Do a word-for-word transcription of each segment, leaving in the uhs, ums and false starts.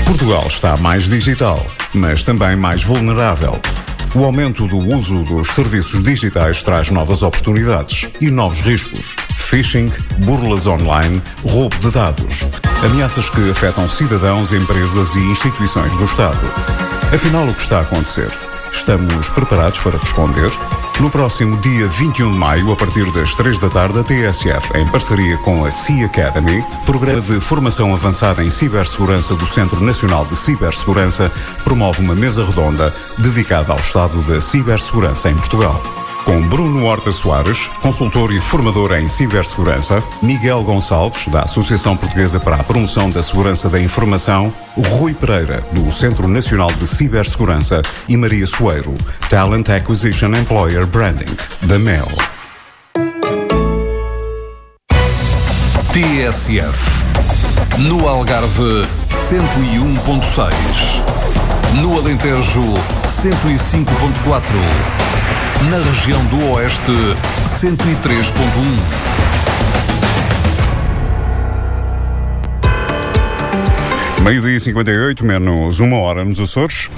Portugal está mais digital, mas também mais vulnerável. O aumento do uso dos serviços digitais traz novas oportunidades e novos riscos. Phishing, burlas online, roubo de dados. Ameaças que afetam cidadãos, empresas e instituições do Estado. Afinal, o que está a acontecer? Estamos preparados para responder? No próximo dia vinte e um de maio, a partir das três da tarde, a T S F, em parceria com a Sea Academy, Programa de Formação Avançada em Cibersegurança do Centro Nacional de Cibersegurança, promove uma mesa redonda dedicada ao estado da cibersegurança em Portugal. Com Bruno Horta Soares, consultor e formador em cibersegurança, Miguel Gonçalves, da Associação Portuguesa para a Promoção da Segurança da Informação, Rui Pereira, do Centro Nacional de Cibersegurança e Maria Soeiro, Talent Acquisition Employer Branding, da M E L. T S F. No Algarve, cento e um ponto seis. No Alentejo, cento e cinco ponto quatro. Na região do Oeste, cento e três ponto um. Meio-dia e cinquenta e oito, menos uma hora nos Açores.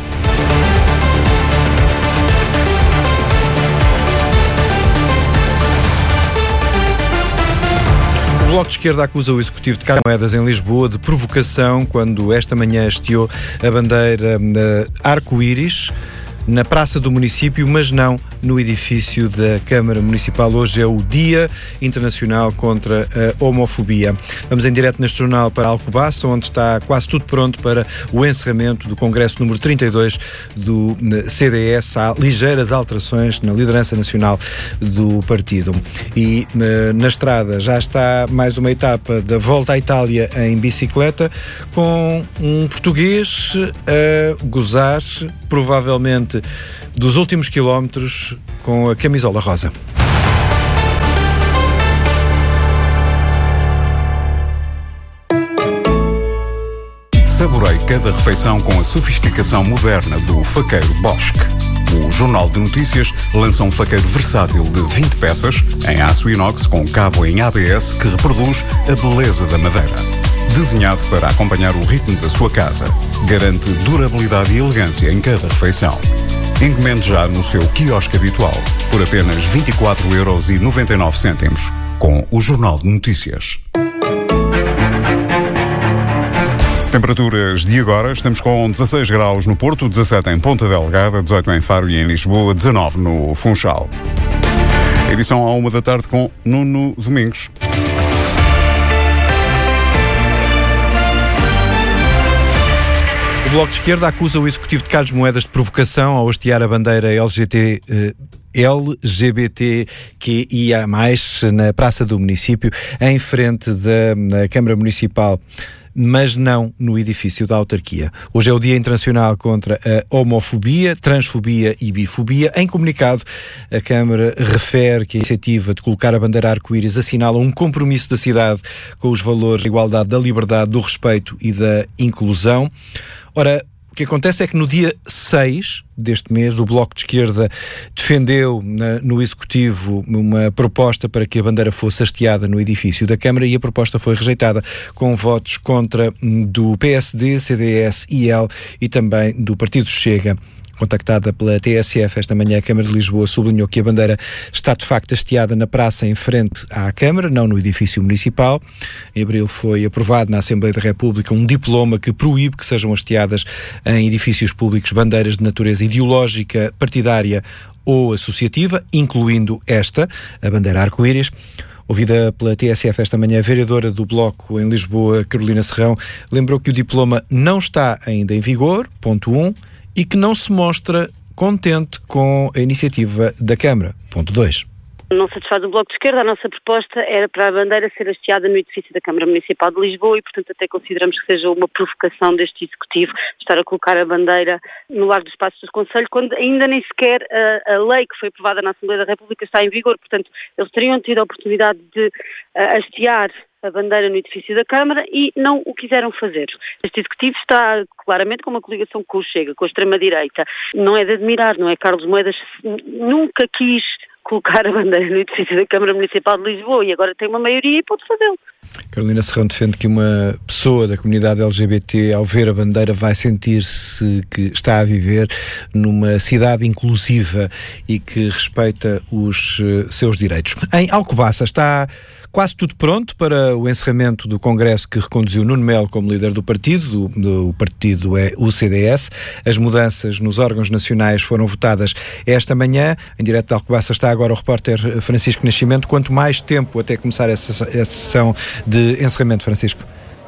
O Bloco de Esquerda acusa o Executivo de Carlos Moedas em Lisboa de provocação quando esta manhã hasteou a bandeira arco-íris na praça do município, mas não no edifício da Câmara Municipal. Hoje é o Dia Internacional contra a Homofobia. Vamos em direto neste jornal para Alcobaça, onde está quase tudo pronto para o encerramento do Congresso número trinta e dois do C D S. Há ligeiras alterações na liderança nacional do partido. E na estrada já está mais uma etapa da Volta à Itália em bicicleta, com um português a gozar, provavelmente dos últimos quilómetros, com a camisola rosa. Saborei cada refeição com a sofisticação moderna do faqueiro Bosch. O Jornal de Notícias lança um faqueiro versátil de vinte peças, em aço inox com cabo em A B S, que reproduz a beleza da madeira. Desenhado para acompanhar o ritmo da sua casa, garante durabilidade e elegância em cada refeição. Encomende já no seu quiosque habitual, por apenas vinte e quatro euros e noventa e nove cêntimos, com o Jornal de Notícias. Temperaturas de agora, estamos com dezasseis graus no Porto, dezassete em Ponta Delgada, dezoito em Faro e em Lisboa, dezanove no Funchal. Edição à uma da tarde com Nuno Domingos. O Bloco de Esquerda acusa o Executivo de Carlos Moedas de provocação ao hastear a bandeira L G T, eh, L G B T Q I A mais, na Praça do Município, em frente da na Câmara Municipal, mas não no edifício da autarquia. Hoje é o Dia Internacional contra a Homofobia, Transfobia e Bifobia. Em comunicado, a Câmara refere que a iniciativa de colocar a bandeira arco-íris assinala um compromisso da cidade com os valores da igualdade, da liberdade, do respeito e da inclusão. Ora, o que acontece é que no dia seis deste mês o Bloco de Esquerda defendeu na, no Executivo uma proposta para que a bandeira fosse hasteada no edifício da Câmara, e a proposta foi rejeitada com votos contra do P S D, C D S, I L e também do Partido Chega. Contactada pela T S F esta manhã, a Câmara de Lisboa sublinhou que a bandeira está de facto hasteada na praça em frente à Câmara, não no edifício municipal. Em abril foi aprovado na Assembleia da República um diploma que proíbe que sejam hasteadas em edifícios públicos bandeiras de natureza ideológica, partidária ou associativa, incluindo esta, a bandeira arco-íris. Ouvida pela T S F esta manhã, a vereadora do Bloco em Lisboa, Carolina Serrão, lembrou que o diploma não está ainda em vigor, ponto um, e que não se mostra contente com a iniciativa da Câmara, ponto dois. Não satisfaz o Bloco de Esquerda. A nossa proposta era para a bandeira ser hasteada no edifício da Câmara Municipal de Lisboa e, portanto, até consideramos que seja uma provocação deste Executivo estar a colocar a bandeira no Largo dos Passos do Conselho, quando ainda nem sequer a, a lei que foi aprovada na Assembleia da República está em vigor. Portanto, eles teriam tido a oportunidade de uh, hastear a bandeira no edifício da Câmara e não o quiseram fazer. Este Executivo está claramente com uma coligação com o Chega, com a extrema-direita. Não é de admirar, não é? Carlos Moedas nunca quis colocar a bandeira no edifício da Câmara Municipal de Lisboa e agora tem uma maioria e pode fazê-lo. Carolina Serrão defende que uma pessoa da comunidade L G B T, ao ver a bandeira, vai sentir-se que está a viver numa cidade inclusiva e que respeita os uh, seus direitos. Em Alcobaça está quase tudo pronto para o encerramento do congresso que reconduziu Nuno Melo como líder do partido. Do, do partido é o C D S. As mudanças nos órgãos nacionais foram votadas esta manhã. Em direto de Alcobaça está agora o repórter Francisco Nascimento. Quanto mais tempo até começar essa, essa sessão de encerramento, Francisco?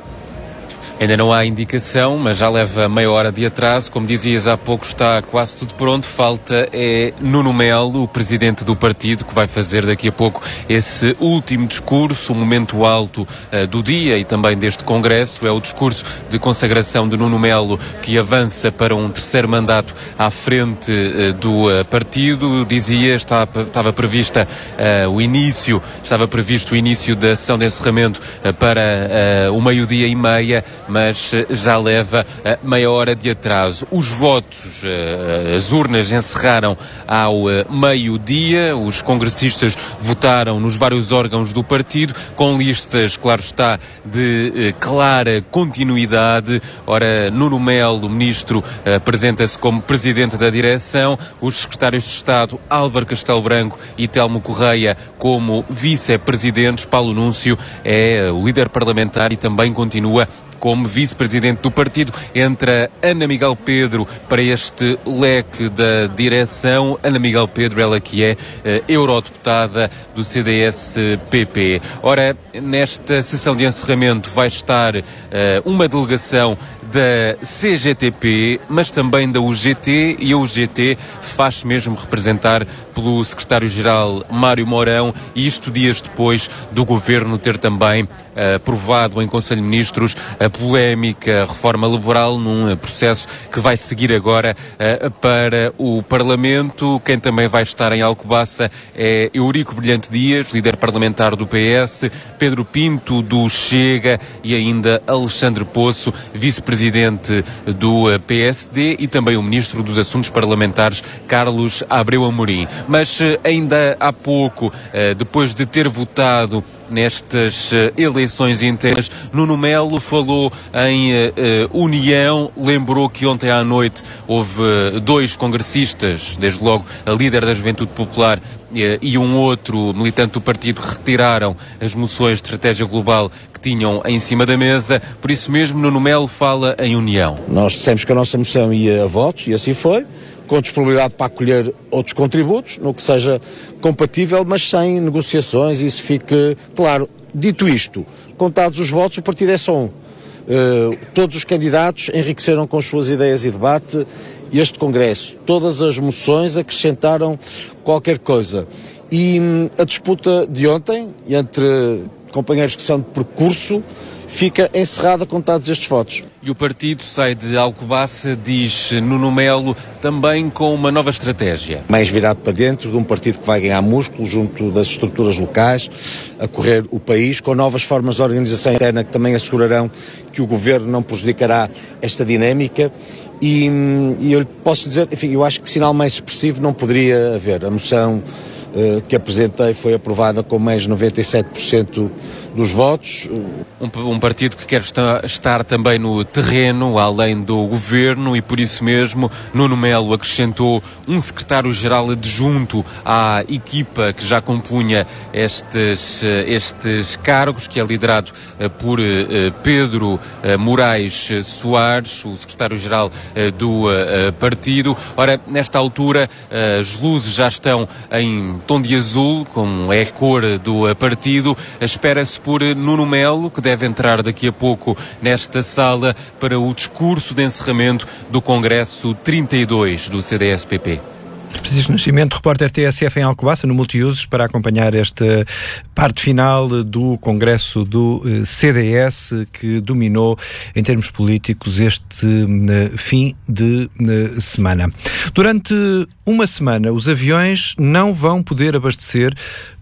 Ainda não há indicação, mas já leva meia hora de atraso. Como dizias há pouco, está quase tudo pronto. Falta é Nuno Melo, o presidente do partido, que vai fazer daqui a pouco esse último discurso, o momento alto uh, do dia e também deste congresso. É o discurso de consagração de Nuno Melo, que avança para um terceiro mandato à frente uh, do uh, partido. Dizia, está, estava prevista uh, o início, estava previsto o início da sessão de encerramento uh, para uh, o meio-dia e meia, mas já leva uh, meia hora de atraso. Os votos, uh, as urnas encerraram ao uh, meio-dia, os congressistas votaram nos vários órgãos do partido, com listas, claro está, de uh, clara continuidade. Ora, Nuno Melo, o ministro, uh, apresenta-se como presidente da direção, os secretários de Estado, Álvaro Castelo Branco e Telmo Correia, como vice-presidentes. Paulo Núncio é uh, o líder parlamentar e também continua como vice-presidente do partido. Entra Ana Miguel Pedro para este leque da direção. Ana Miguel Pedro, ela que é uh, eurodeputada do C D S P P. Ora, nesta sessão de encerramento vai estar uh, uma delegação da C G T P, mas também da U G T, e a U G T faz mesmo representar pelo secretário-geral Mário Mourão, e isto dias depois do Governo ter também uh, aprovado em Conselho de Ministros a polémica reforma laboral, num processo que vai seguir agora uh, para o Parlamento. Quem também vai estar em Alcobaça é Eurico Brilhante Dias, líder parlamentar do P S, Pedro Pinto, do Chega, e ainda Alexandre Poço, vice-presidente presidente do P S D, e também o ministro dos Assuntos Parlamentares, Carlos Abreu Amorim. Mas ainda há pouco, depois de ter votado nestas eleições inteiras, Nuno Melo falou em uh, união, lembrou que ontem à noite houve dois congressistas, desde logo a líder da Juventude Popular uh, e um outro militante do partido, que retiraram as moções de estratégia global que tinham em cima da mesa. Por isso mesmo, Nuno Melo fala em união. Nós dissemos que a nossa moção ia a votos, e assim foi, com disponibilidade para acolher outros contributos, no que seja compatível, mas sem negociações, e isso fique claro. Dito isto, contados os votos, o partido é só um. Uh, todos os candidatos enriqueceram com as suas ideias e debate este Congresso. Todas as moções acrescentaram qualquer coisa. E hum, a disputa de ontem, entre companheiros que são de percurso, fica encerrada contados estes votos. E o partido sai de Alcobaça, diz Nuno Melo, também com uma nova estratégia. Mais virado para dentro, de um partido que vai ganhar músculo junto das estruturas locais, a correr o país, com novas formas de organização interna que também assegurarão que o governo não prejudicará esta dinâmica. E, e eu posso dizer, enfim, eu acho que sinal mais expressivo não poderia haver. A moção uh, que apresentei foi aprovada com mais de noventa e sete por cento dos votos. Um, um partido que quer estar, estar também no terreno, além do governo, e por isso mesmo Nuno Melo acrescentou um secretário-geral adjunto à equipa que já compunha estes, estes cargos, que é liderado uh, por uh, Pedro uh, Moraes Soares, o secretário-geral uh, do uh, partido. Ora, nesta altura, uh, as luzes já estão em tom de azul, como é a cor do uh, partido. Espera-se por Nuno Melo, que deve entrar daqui a pouco nesta sala para o discurso de encerramento do Congresso trinta e dois do C D S P P. Francisco Nascimento, repórter T S F em Alcobaça, no Multiusos, para acompanhar esta parte final do Congresso do C D S, que dominou, em termos políticos, este uh, fim de uh, semana. Durante uma semana, os aviões não vão poder abastecer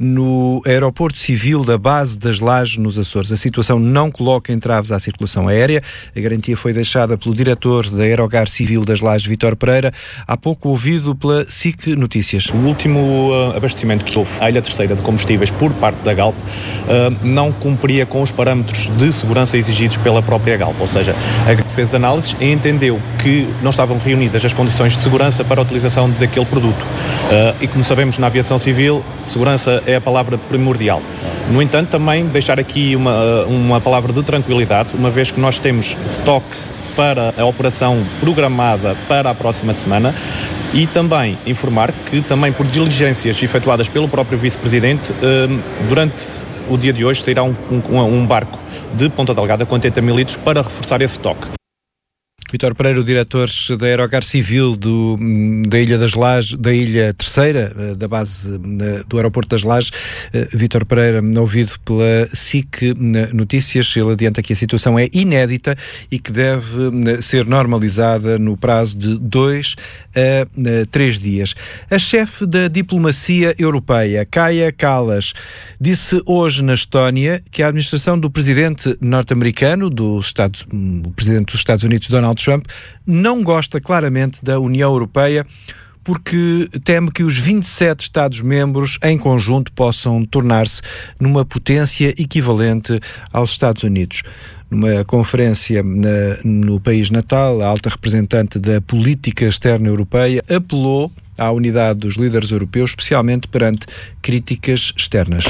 no aeroporto civil da base das Lajes, nos Açores. A situação não coloca entraves à circulação aérea. A garantia foi deixada pelo diretor da Aerogar Civil das Lajes, Vítor Pereira, há pouco ouvido pela S I C Notícias. O último uh, abastecimento que houve à Ilha Terceira de combustíveis por parte da Galp uh, não cumpria com os parâmetros de segurança exigidos pela própria Galp, ou seja, a Galp fez análise e entendeu que não estavam reunidas as condições de segurança para a utilização daquele produto. Uh, e como sabemos, na aviação civil, segurança é a palavra primordial. No entanto, também deixar aqui uma, uma palavra de tranquilidade, uma vez que nós temos estoque para a operação programada para a próxima semana, e também informar que também por diligências efetuadas pelo próprio Vice-Presidente, durante o dia de hoje sairá um, um, um barco de Ponta Delgada com oitenta mil litros para reforçar esse estoque. Vítor Pereira, o diretor da Aerocar Civil do, da Ilha das Lajes, da Ilha Terceira, da base do aeroporto das Lajes. Vítor Pereira, ouvido pela S I C Notícias, ele adianta que a situação é inédita e que deve ser normalizada no prazo de dois a três dias. A chefe da diplomacia europeia, Kaja Kallas, disse hoje na Estónia que a administração do presidente norte-americano, do Estado, o presidente dos Estados Unidos, Donald Trump, não gosta claramente da União Europeia porque teme que os vinte e sete Estados-membros em conjunto possam tornar-se numa potência equivalente aos Estados Unidos. Numa conferência na, no país natal, a alta representante da política externa europeia apelou à unidade dos líderes europeus, especialmente perante críticas externas.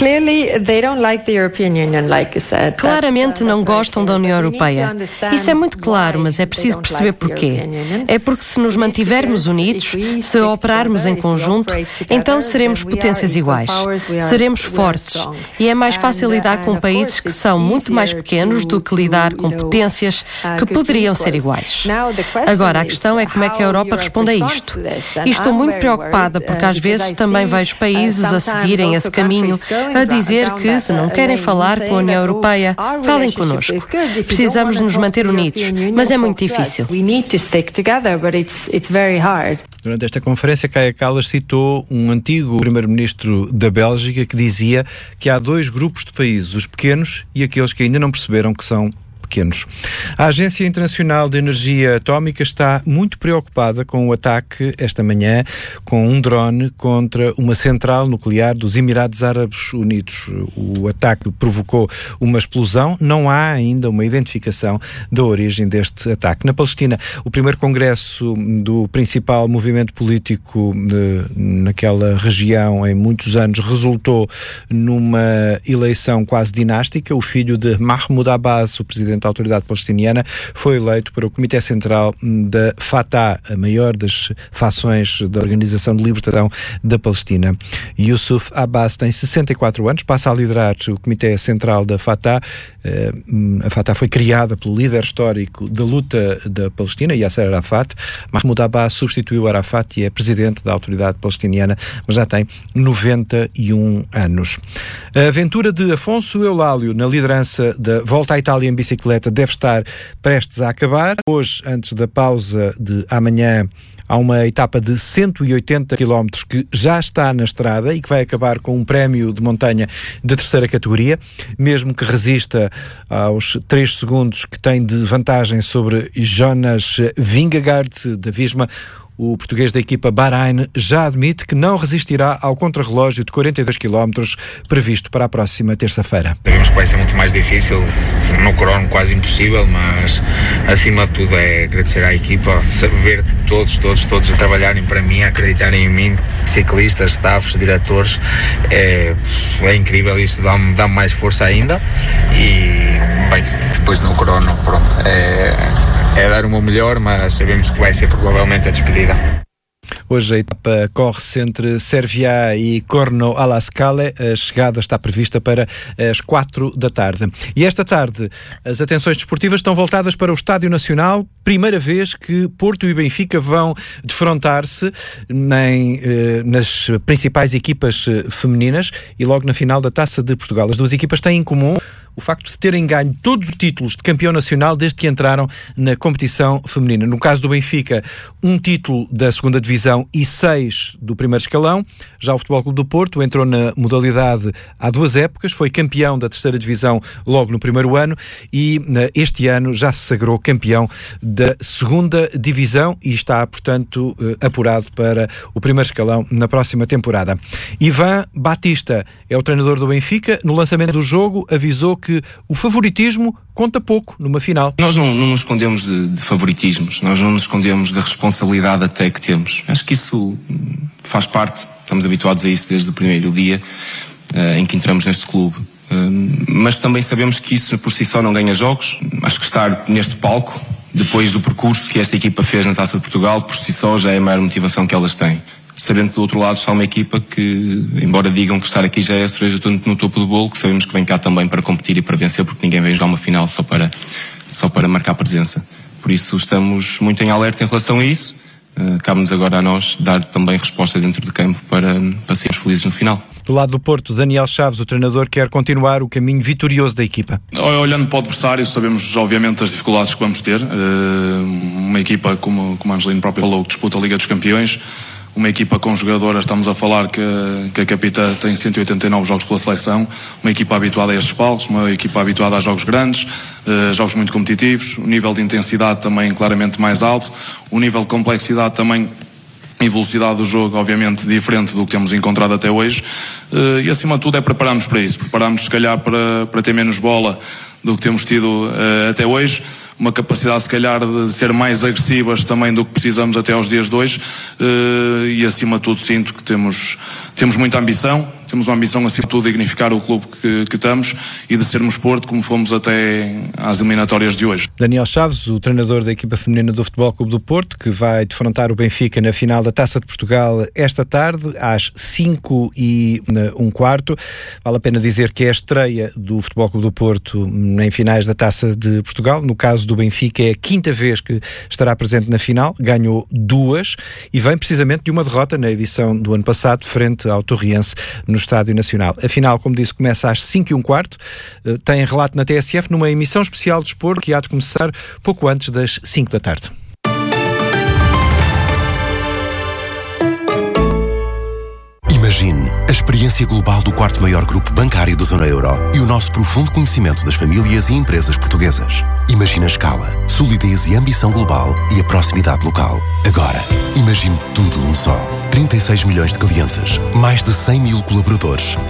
Claramente não gostam da União Europeia. Isso é muito claro, mas é preciso perceber porquê. É porque se nos mantivermos unidos, se operarmos em conjunto, então seremos potências iguais. Seremos fortes. E é mais fácil lidar com países que são muito mais pequenos do que lidar com potências que poderiam ser iguais. Agora, a questão é como é que a Europa responde a isto. E estou muito preocupada porque às vezes também vejo países a seguirem esse caminho, a dizer que se não querem falar com a União Europeia, falem connosco. Precisamos nos manter unidos, mas é muito difícil. Durante esta conferência, Kaja Kallas citou um antigo primeiro-ministro da Bélgica que dizia que há dois grupos de países, os pequenos e aqueles que ainda não perceberam que são pequenos. A Agência Internacional de Energia Atómica está muito preocupada com o ataque esta manhã com um drone contra uma central nuclear dos Emirados Árabes Unidos. O ataque provocou uma explosão. Não há ainda uma identificação da origem deste ataque. Na Palestina, o primeiro congresso do principal movimento político de, naquela região em muitos anos resultou numa eleição quase dinástica. O filho de Mahmoud Abbas, o presidente da autoridade palestiniana, foi eleito para o Comitê Central da Fatah, a maior das fações da Organização de Libertação da Palestina. Yusuf Abbas tem sessenta e quatro anos, passa a liderar o Comitê Central da Fatah. A Fatah foi criada pelo líder histórico da luta da Palestina, Yasser Arafat. Mahmoud Abbas substituiu Arafat e é presidente da autoridade palestiniana, mas já tem noventa e um anos. A aventura de Afonso Eulálio na liderança da Volta à Itália em bicicleta deve estar prestes a acabar. Hoje, antes da pausa de amanhã, há uma etapa de cento e oitenta quilómetros que já está na estrada e que vai acabar com um prémio de montanha de terceira categoria, mesmo que resista aos três segundos que tem de vantagem sobre Jonas Vingegaard da Visma. O português da equipa Bahrein já admite que não resistirá ao contrarrelógio de quarenta e dois quilómetros previsto para a próxima terça-feira. Sabemos que vai ser muito mais difícil, no crono quase impossível, mas acima de tudo é agradecer à equipa, ver todos, todos, todos a trabalharem para mim, a acreditarem em mim, ciclistas, staffs, diretores, é, é incrível, isso dá-me, dá-me mais força ainda e, bem, depois no crono, pronto, é... é dar o meu melhor, mas sabemos que vai ser provavelmente a despedida. Hoje a etapa corre-se entre Cerviá e Corno alla Scala. A chegada está prevista para as quatro da tarde. E esta tarde as atenções desportivas estão voltadas para o Estádio Nacional. Primeira vez que Porto e Benfica vão defrontar-se nem, eh, nas principais equipas femininas e logo na final da Taça de Portugal. As duas equipas têm em comum o facto de terem ganho todos os títulos de campeão nacional desde que entraram na competição feminina. No caso do Benfica, um título da segunda divisão escalão e seis do primeiro escalão. Já o Futebol Clube do Porto entrou na modalidade há duas épocas, foi campeão da terceira divisão logo no primeiro ano e este ano já se sagrou campeão da segunda divisão e está, portanto, apurado para o primeiro escalão na próxima temporada. Ivan Batista é o treinador do Benfica. No lançamento do jogo avisou que o favoritismo conta pouco numa final. Nós não, não nos escondemos de, de favoritismos, nós não nos escondemos da responsabilidade até que temos. Acho que isso faz parte, estamos habituados a isso desde o primeiro dia uh, em que entramos neste clube. Uh, mas também sabemos que isso por si só não ganha jogos. Acho que estar neste palco, depois do percurso que esta equipa fez na Taça de Portugal, por si só já é a maior motivação que elas têm. Sabendo que do outro lado está uma equipa que, embora digam que estar aqui já é a cereja no topo do bolo, que sabemos que vem cá também para competir e para vencer, porque ninguém vem jogar uma final só para, só para marcar presença. Por isso estamos muito em alerta em relação a isso. Uh, cabe-nos agora a nós dar também resposta dentro de campo para, para sermos felizes no final. Do lado do Porto, Daniel Chaves, o treinador, quer continuar o caminho vitorioso da equipa. Olhando para o adversário, sabemos obviamente as dificuldades que vamos ter. Uh, uma equipa, como, como a Angelino próprio falou, que disputa a Liga dos Campeões. Uma equipa com jogadoras, estamos a falar que, que a capitã tem cento e oitenta e nove jogos pela seleção, uma equipa habituada a estes palcos, uma equipa habituada a jogos grandes, uh, jogos muito competitivos, o nível de intensidade também claramente mais alto, o nível de complexidade também e velocidade do jogo, obviamente, diferente do que temos encontrado até hoje, uh, e acima de tudo é prepararmos para isso, prepararmos se calhar para, para ter menos bola do que temos tido uh, até hoje, uma capacidade se calhar de ser mais agressivas também do que precisamos até aos dias de hoje, uh, e acima de tudo sinto que temos, temos muita ambição, temos uma ambição acima de tudo de dignificar o clube que, que estamos e de sermos Porto como fomos até às eliminatórias de hoje. Daniel Chaves, o treinador da equipa feminina do Futebol Clube do Porto, que vai defrontar o Benfica na final da Taça de Portugal esta tarde, às cinco e um quarto. Vale a pena dizer que é a estreia do Futebol Clube do Porto em finais da Taça de Portugal. No caso do Benfica é a quinta vez que estará presente na final, ganhou duas e vem precisamente de uma derrota na edição do ano passado frente ao Torriense no Estádio Nacional. A final, como disse, começa às cinco e um quarto, tem relato na T S F numa emissão especial de desporto que há de começar pouco antes das cinco da tarde. Imagine a experiência global do quarto maior grupo bancário da zona euro e o nosso profundo conhecimento das famílias e empresas portuguesas. Imagine a escala, solidez e ambição global e a proximidade local. Agora, imagine tudo num só. trinta e seis milhões de clientes, mais de cem mil colaboradores,